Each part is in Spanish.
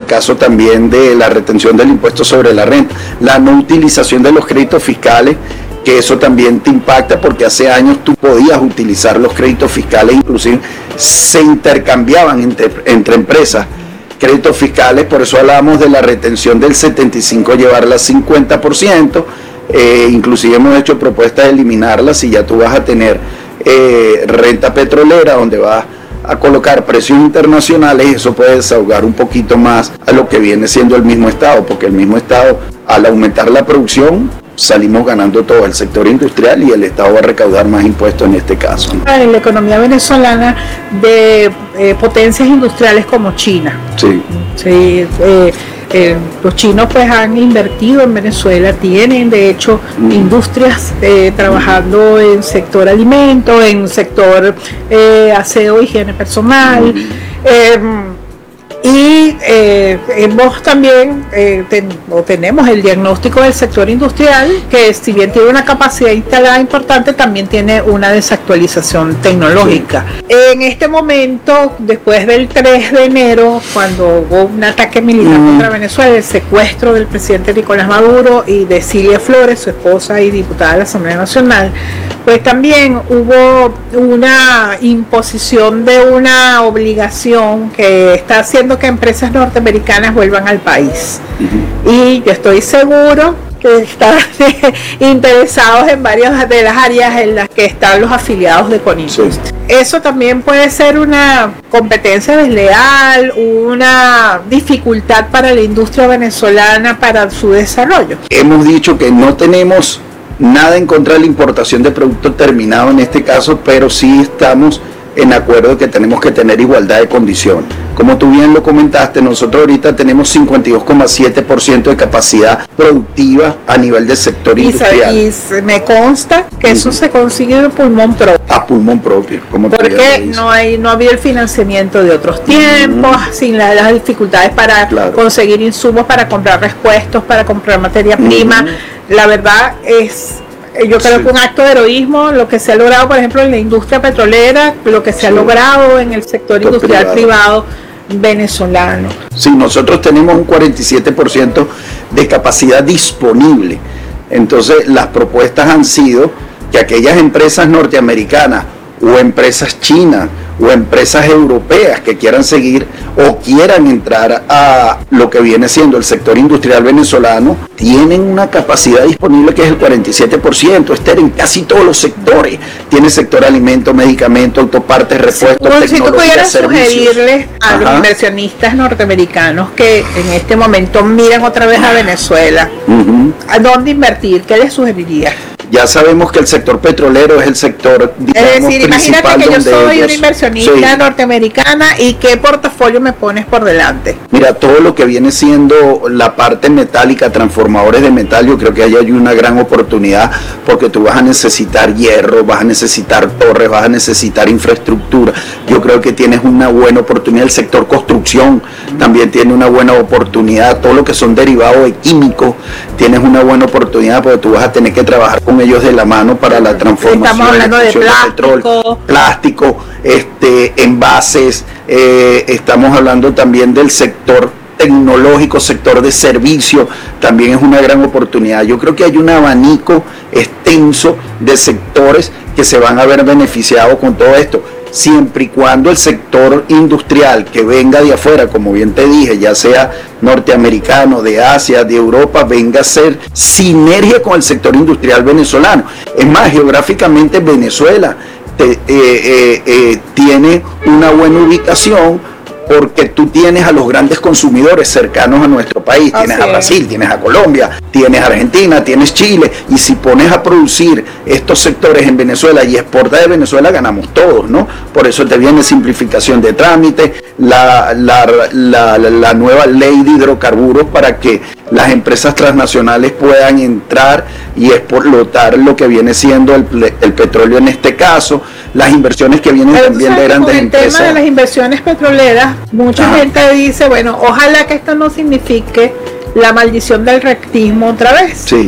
caso también de la retención del impuesto sobre la renta, la no utilización de los créditos fiscales, que eso también te impacta porque hace años tú podías utilizar los créditos fiscales, inclusive se intercambiaban entre empresas créditos fiscales, por eso hablamos de la retención del 75, llevarla a 50%, inclusive hemos hecho propuestas de eliminarla si ya tú vas a tener renta petrolera donde vas a colocar precios internacionales, y eso puede desahogar un poquito más a lo que viene siendo el mismo Estado, porque el mismo Estado, al aumentar la producción, salimos ganando todo el sector industrial y el Estado va a recaudar más impuestos en este caso, ¿no? En la economía venezolana de potencias industriales como China. Sí. Sí, los chinos pues han invertido en Venezuela, tienen de hecho industrias trabajando en sector alimento, en sector aseo, higiene personal. Y hemos también tenemos el diagnóstico del sector industrial, que si bien tiene una capacidad instalada importante, también tiene una desactualización tecnológica. Sí. En este momento, después del 3 de enero, cuando hubo un ataque militar contra Venezuela, el secuestro del presidente Nicolás Maduro y de Cilia Flores, su esposa y diputada de la Asamblea Nacional, pues también hubo una imposición de una obligación que está haciendo que empresas norteamericanas vuelvan al país. Y yo estoy seguro que están interesados en varias de las áreas en las que están los afiliados de Conindustria. Sí. Eso también puede ser una competencia desleal, una dificultad para la industria venezolana para su desarrollo. Hemos dicho que no tenemos nada en contra de la importación de producto terminado en este caso, pero sí estamos en acuerdo que tenemos que tener igualdad de condiciones. Como tú bien lo comentaste, nosotros ahorita tenemos 52,7% de capacidad productiva a nivel del sector industrial. Y me consta que eso se consigue de pulmón propio. A pulmón propio, como porque no había el financiamiento de otros tiempos, sin las dificultades para conseguir insumos, para comprar repuestos, para comprar materia prima. La verdad es, yo creo que un acto de heroísmo, lo que se ha logrado, por ejemplo, en la industria petrolera, lo que se ha logrado en el sector industrial privado venezolano. Sí, nosotros tenemos un 47% de capacidad disponible. Entonces, las propuestas han sido que aquellas empresas norteamericanas o empresas chinas o empresas europeas que quieran seguir o quieran entrar a lo que viene siendo el sector industrial venezolano, tienen una capacidad disponible que es el 47%, estar en casi todos los sectores. Tiene sector alimentos, medicamentos, autopartes, repuestos, tecnología, si tú pudieras servicios. Sugerirles a los inversionistas norteamericanos que en este momento miran otra vez a Venezuela, ¿a dónde invertir? ¿Qué les sugerirías? Ya sabemos que el sector petrolero es el sector, digamos, es decir, imagínate que yo soy una inversionista norteamericana y qué portafolio me pones por delante. Mira, todo lo que viene siendo la parte metálica, transformadores de metal, yo creo que ahí hay una gran oportunidad porque tú vas a necesitar hierro, vas a necesitar torres, vas a necesitar infraestructura. Yo creo que tienes una buena oportunidad. El sector construcción también tiene una buena oportunidad. Todo lo que son derivados de químicos, tienes una buena oportunidad porque tú vas a tener que trabajar con ellos de la mano para la transformación. Estamos hablando de plástico, envases, estamos hablando también del sector tecnológico, sector de servicio, también es una gran oportunidad. Yo creo que hay un abanico extenso de sectores que se van a ver beneficiados con todo esto, siempre y cuando el sector industrial que venga de afuera, como bien te dije, ya sea norteamericano, de Asia, de Europa, venga a ser sinergia con el sector industrial venezolano. Es más, geográficamente Venezuela tiene una buena ubicación porque tú tienes a los grandes consumidores cercanos a nuestro país, tienes a Brasil, tienes a Colombia, tienes a Argentina, tienes Chile, y si pones a producir estos sectores en Venezuela y exportas de Venezuela, ganamos todos, ¿no? Por eso te viene simplificación de trámites, la nueva ley de hidrocarburos para que las empresas transnacionales puedan entrar y explotar lo que viene siendo el petróleo en este caso, las inversiones que vienen también de grandes empresas. El tema de las inversiones petroleras, mucha gente dice, bueno, ojalá que esto no signifique la maldición del rectismo otra vez. Sí.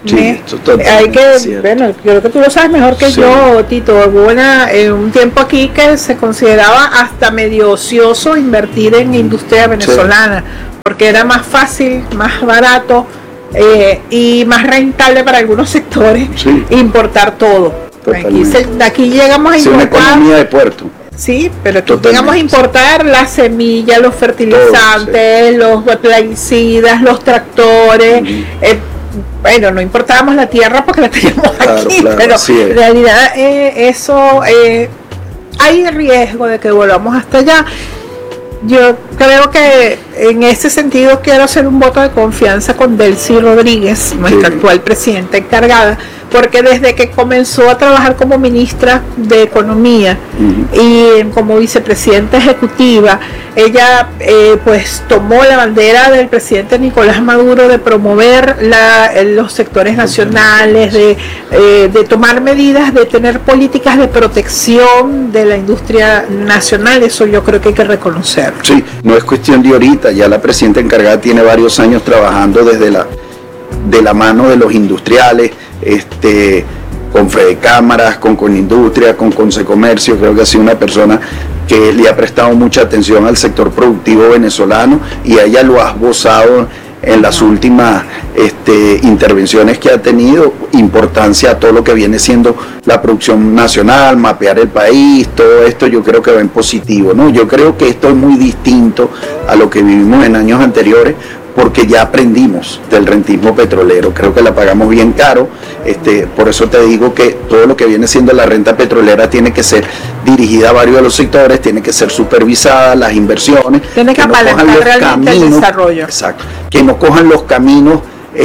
Sí, hay que, bueno, creo que tú lo sabes mejor que yo, Tito. Hubo un tiempo aquí que se consideraba hasta medio ocioso invertir en industria venezolana, porque era más fácil, más barato y más rentable para algunos sectores importar todo. Aquí llegamos a importar. Una economía de puerto. Sí, pero aquí llegamos a importar las semillas, los fertilizantes, los plaguicidas, los tractores. Bueno, no importábamos la tierra porque la teníamos aquí, pero en realidad eso hay riesgo de que volvamos hasta allá. Yo creo que en ese sentido quiero hacer un voto de confianza con Delcy Rodríguez, nuestra actual presidenta encargada, porque desde que comenzó a trabajar como ministra de Economía y como vicepresidenta ejecutiva, ella pues tomó la bandera del presidente Nicolás Maduro de promover los sectores nacionales, de tomar medidas, de tener políticas de protección de la industria nacional. Eso yo creo que hay que reconocer. Sí, no es cuestión de ahorita, ya la presidenta encargada tiene varios años trabajando de la mano de los industriales, con Fede Cámaras, con Industria, con Consecomercio. Creo que ha sido una persona que le ha prestado mucha atención al sector productivo venezolano y ella lo ha esbozado en las últimas intervenciones que ha tenido, importancia a todo lo que viene siendo la producción nacional, mapear el país, todo esto yo creo que va en positivo, ¿no? Yo creo que esto es muy distinto a lo que vivimos en años anteriores, porque ya aprendimos del rentismo petrolero, creo que la pagamos bien caro, por eso te digo que todo lo que viene siendo la renta petrolera tiene que ser dirigida a varios de los sectores, tiene que ser supervisada, las inversiones, tiene que apalancar realmente el desarrollo. Exacto, que no cojan los caminos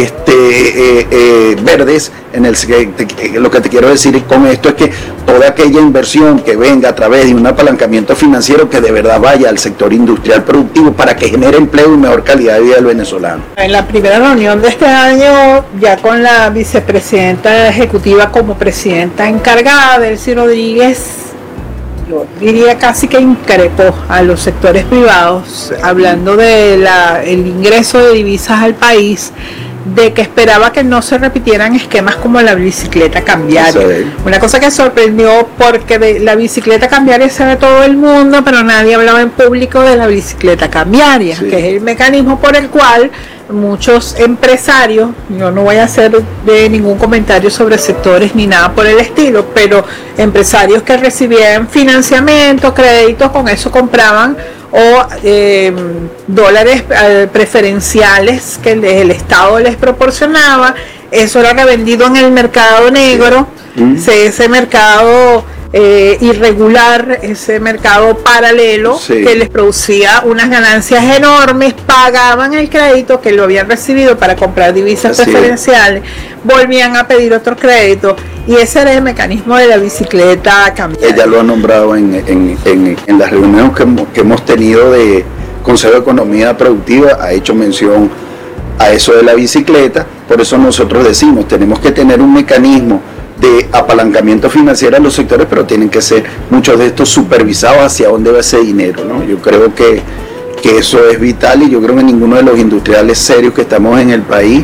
verdes. Lo que te quiero decir con esto es que toda aquella inversión que venga a través de un apalancamiento financiero, que de verdad vaya al sector industrial productivo para que genere empleo y mejor calidad de vida del venezolano. En la primera reunión de este año, ya con la vicepresidenta ejecutiva como presidenta encargada, Delcy Rodríguez, yo diría casi que increpó a los sectores privados, hablando de el ingreso de divisas al país, de que esperaba que no se repitieran esquemas como la bicicleta cambiaria. Una cosa que sorprendió, porque la bicicleta cambiaria se ve todo el mundo, pero nadie hablaba en público de la bicicleta cambiaria, que es el mecanismo por el cual muchos empresarios, yo no voy a hacer ningún comentario sobre sectores ni nada por el estilo, pero empresarios que recibían financiamiento, créditos, con eso compraban dólares preferenciales que el Estado les proporcionaba. Eso era revendido en el mercado negro, ese mercado irregular, ese mercado paralelo que les producía unas ganancias enormes, pagaban el crédito que lo habían recibido para comprar divisas preferenciales, volvían a pedir otro crédito, y ese era el mecanismo de la bicicleta cambiaria. Ella lo ha nombrado en las reuniones que hemos tenido de Consejo de Economía Productiva, ha hecho mención a eso de la bicicleta. Por eso nosotros decimos, tenemos que tener un mecanismo de apalancamiento financiero en los sectores, pero tienen que ser muchos de estos supervisados hacia dónde va ese dinero, ¿no? Yo creo que eso es vital, y yo creo que ninguno de los industriales serios que estamos en el país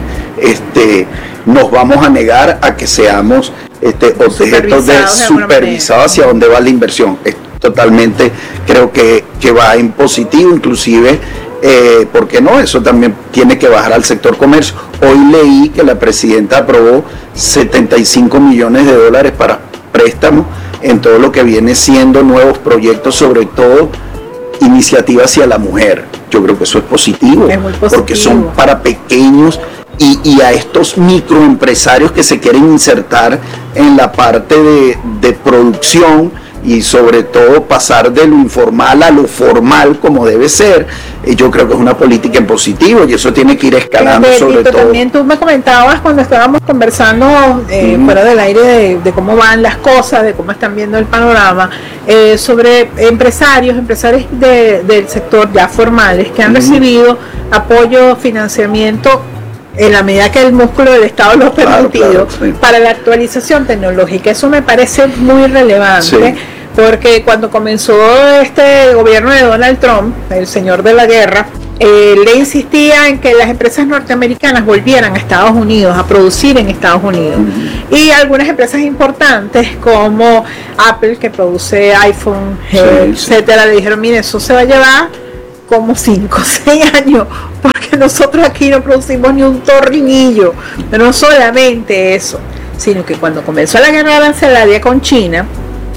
nos vamos a negar a que seamos objetos de supervisados hacia dónde va la inversión. Es totalmente, creo que va en positivo, inclusive ¿por qué no? Eso también tiene que bajar al sector comercio. Hoy leí que la presidenta aprobó 75 millones de dólares para préstamos en todo lo que viene siendo nuevos proyectos, sobre todo iniciativas hacia la mujer. Yo creo que eso es positivo, porque son para pequeños y a estos microempresarios que se quieren insertar en la parte de producción, y sobre todo pasar de lo informal a lo formal como debe ser. Yo creo que es una política en positivo, y eso tiene que ir escalando. Sobre todo. También tú me comentabas cuando estábamos conversando fuera del aire de cómo van las cosas, de cómo están viendo el panorama, sobre empresarios del sector ya formales que han recibido apoyo, financiamiento, en la medida que el músculo del Estado lo ha permitido, para la actualización tecnológica. Eso me parece muy relevante, porque cuando comenzó este gobierno de Donald Trump, el señor de la guerra, le insistía en que las empresas norteamericanas volvieran a Estados Unidos, a producir en Estados Unidos. Y algunas empresas importantes como Apple, que produce iPhone, etcétera, le dijeron, mire, eso se va a llevar como 5 o 6 años, porque nosotros aquí no producimos ni un tornillo. Pero no solamente eso, sino que cuando comenzó la guerra arancelaria con China,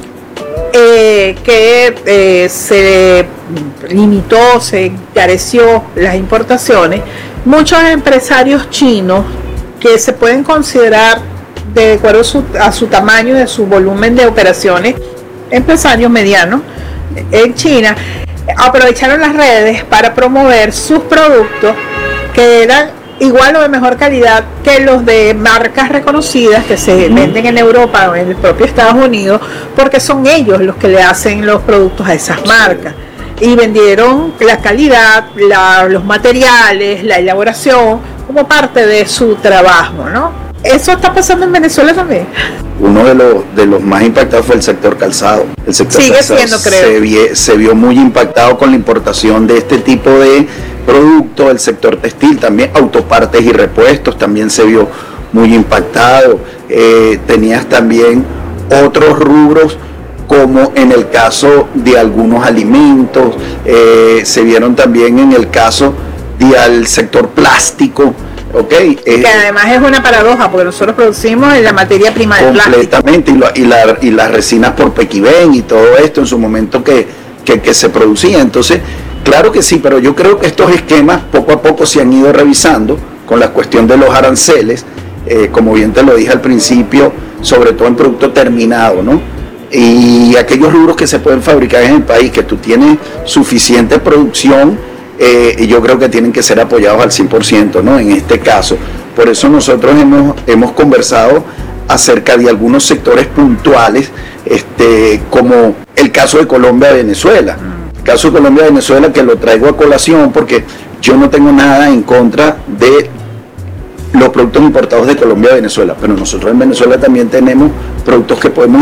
se limitó, se encareció las importaciones, muchos empresarios chinos que se pueden considerar, de acuerdo a su tamaño, de su volumen de operaciones, empresarios medianos en China, aprovecharon las redes para promover sus productos que eran igual o de mejor calidad que los de marcas reconocidas que se venden en Europa o en el propio Estados Unidos, porque son ellos los que le hacen los productos a esas marcas, y vendieron la calidad, los materiales, la elaboración como parte de su trabajo, ¿no? Eso está pasando en Venezuela también. Uno de los más impactados fue el sector calzado. El sector sigue calzado siendo, creo. Se vio muy impactado con la importación de este tipo de productos. El sector textil también, autopartes y repuestos también se vio muy impactado. Tenías también otros rubros, como en el caso de algunos alimentos, se vieron también en el caso del sector plástico. Okay, que además es una paradoja, porque nosotros producimos en la materia prima del plástico. Completamente, y las resinas por Pequibén y todo esto en su momento que se producía. Entonces, claro que sí, pero yo creo que estos esquemas poco a poco se han ido revisando con la cuestión de los aranceles, como bien te lo dije al principio, sobre todo en producto terminado, ¿no? Y aquellos rubros que se pueden fabricar en el país, que tú tienes suficiente producción, y yo creo que tienen que ser apoyados al 100%, ¿no? En este caso. Por eso nosotros hemos conversado acerca de algunos sectores puntuales, como el caso de Colombia-Venezuela. El caso de Colombia-Venezuela, que lo traigo a colación porque yo no tengo nada en contra de los productos importados de Colombia-Venezuela, pero nosotros en Venezuela también tenemos productos que podemos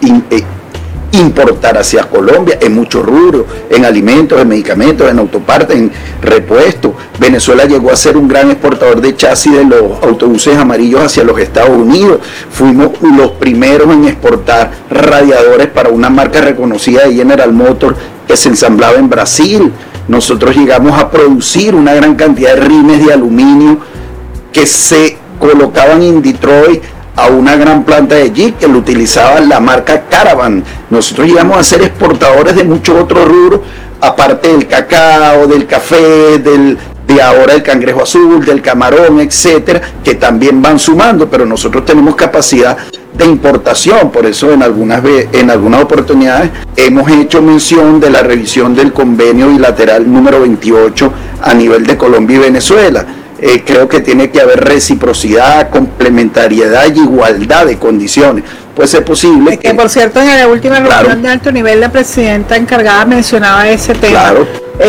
importar hacia Colombia en muchos rubros, en alimentos, en medicamentos, en autopartes, en repuestos. Venezuela llegó a ser un gran exportador de chasis de los autobuses amarillos hacia los Estados Unidos. Fuimos los primeros en exportar radiadores para una marca reconocida de General Motors que se ensamblaba en Brasil. Nosotros llegamos a producir una gran cantidad de rines de aluminio que se colocaban en Detroit a una gran planta de Jeep que lo utilizaba la marca Caravan. Nosotros llegamos a ser exportadores de muchos otros rubros, aparte del cacao, del café, de ahora el cangrejo azul, del camarón, etcétera, que también van sumando, pero nosotros tenemos capacidad de importación. Por eso en algunas oportunidades hemos hecho mención de la revisión del convenio bilateral número 28 a nivel de Colombia y Venezuela. Creo que tiene que haber reciprocidad, complementariedad y igualdad de condiciones. Puede ser posible. Que por cierto, en la última reunión de alto nivel, la presidenta encargada mencionaba ese tema. Claro.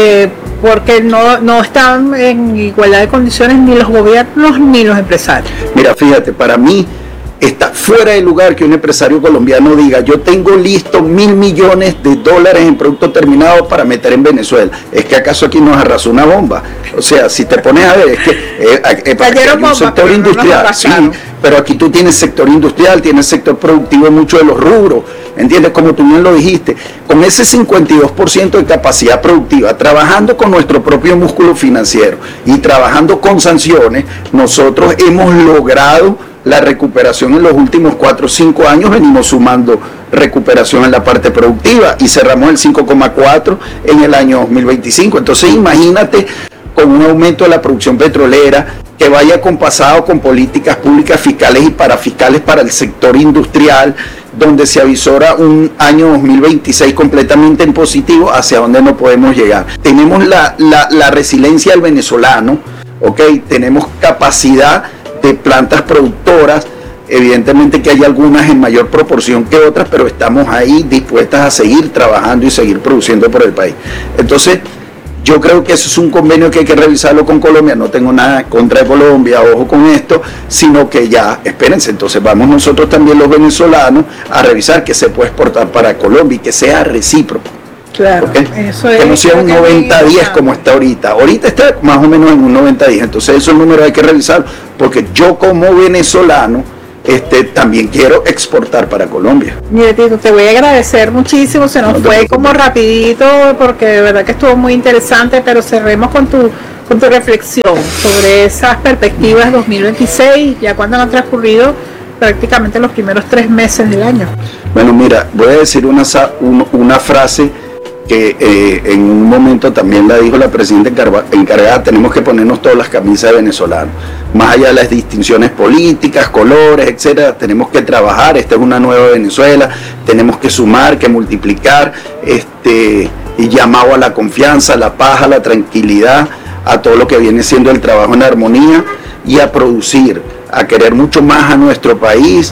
Porque no están en igualdad de condiciones ni los gobiernos ni los empresarios. Mira, fíjate, para mí está fuera de lugar que un empresario colombiano diga: yo tengo listo $1.000 millones en productos terminados para meter en Venezuela. ¿Es que acaso aquí nos arrasó una bomba? O sea, si te pones a ver, es que hay un sector industrial, sí, pero aquí tú tienes sector industrial, tienes sector productivo en muchos de los rubros, ¿entiendes? Como tú bien lo dijiste, con ese 52% de capacidad productiva, trabajando con nuestro propio músculo financiero y trabajando con sanciones, nosotros hemos logrado la recuperación en los últimos 4 o 5 años. Venimos sumando recuperación en la parte productiva y cerramos el 5,4 en el año 2025. Entonces imagínate, con un aumento de la producción petrolera que vaya compasado con políticas públicas fiscales y parafiscales para el sector industrial, donde se avisora un año 2026 completamente en positivo, hacia donde no podemos llegar. Tenemos la resiliencia del venezolano, ¿ok? Tenemos capacidad de plantas productoras, evidentemente que hay algunas en mayor proporción que otras, pero estamos ahí dispuestas a seguir trabajando y seguir produciendo por el país. Entonces, yo creo que eso es un convenio que hay que revisarlo con Colombia. No tengo nada contra Colombia, ojo con esto, sino que ya, espérense, entonces vamos nosotros también los venezolanos a revisar que se puede exportar para Colombia y que sea recíproco. Claro, ¿okay? Eso que no sea un 90-10 como está ahorita. Ahorita está más o menos en un 90-10, entonces esos números hay que revisarlos, porque yo como venezolano también quiero exportar para Colombia. Mire, Tito, te voy a agradecer muchísimo, se nos fue como rapidito, porque de verdad que estuvo muy interesante, pero cerremos con tu reflexión sobre esas perspectivas 2026, ya cuando han transcurrido prácticamente los primeros 3 meses del año. Bueno, mira, voy a decir una frase que en un momento también la dijo la presidenta encargada: tenemos que ponernos todas las camisas de venezolanos, más allá de las distinciones políticas, colores, etcétera. Tenemos que trabajar, esta es una nueva Venezuela, tenemos que sumar, que multiplicar, y llamado a la confianza, a la paz, a la tranquilidad, a todo lo que viene siendo el trabajo en armonía, y a producir, a querer mucho más a nuestro país,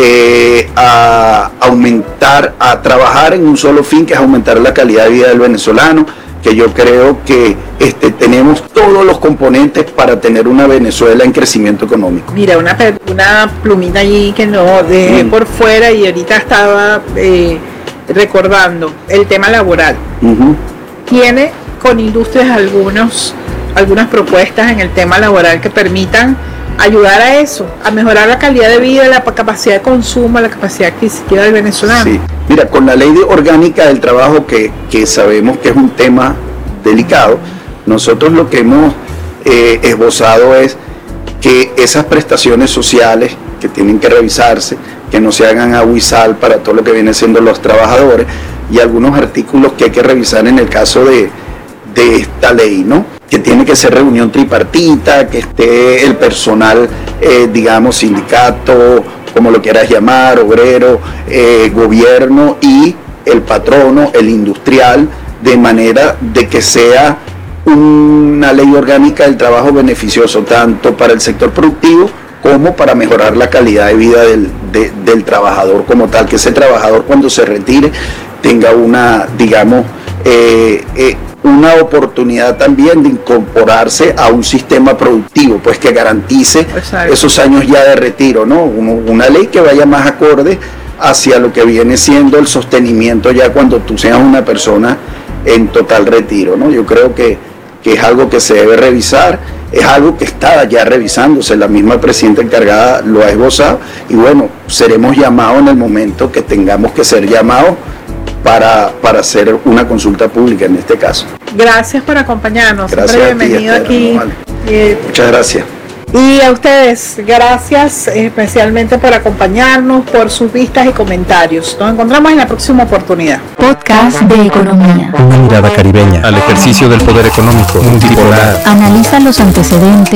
a aumentar, a trabajar en un solo fin, que es aumentar la calidad de vida del venezolano, que yo creo que tenemos todos los componentes para tener una Venezuela en crecimiento económico. Mira, una plumita allí que no dejé por fuera, y ahorita estaba recordando el tema laboral. Tiene con Industrias algunas propuestas en el tema laboral que permitan ayudar a eso, a mejorar la calidad de vida, la capacidad de consumo, la capacidad adquisitiva del venezolano. Sí, mira, con la ley orgánica del trabajo, que sabemos que es un tema delicado, nosotros lo que hemos esbozado es que esas prestaciones sociales que tienen que revisarse, que no se hagan aguizal para todo lo que viene siendo los trabajadores, y algunos artículos que hay que revisar en el caso de esta ley, ¿no? Que tiene que ser reunión tripartita, que esté el personal, digamos, sindicato, como lo quieras llamar, obrero, gobierno y el patrono, el industrial, de manera de que sea una ley orgánica del trabajo beneficioso tanto para el sector productivo como para mejorar la calidad de vida del trabajador como tal, que ese trabajador cuando se retire tenga una, digamos, una oportunidad también de incorporarse a un sistema productivo, pues que garantice esos años ya de retiro, ¿no? Una ley que vaya más acorde hacia lo que viene siendo el sostenimiento ya cuando tú seas una persona en total retiro, ¿no? Yo creo que es algo que se debe revisar, es algo que está ya revisándose, la misma presidenta encargada lo ha esbozado, y bueno, seremos llamados en el momento que tengamos que ser llamados para hacer una consulta pública en este caso. Gracias por acompañarnos. Gracias. Bienvenido aquí. Muchas gracias. Y a ustedes, gracias especialmente por acompañarnos, por sus vistas y comentarios. Nos encontramos en la próxima oportunidad. Podcast de economía. Una mirada caribeña al ejercicio del poder económico multipolar. Analiza los antecedentes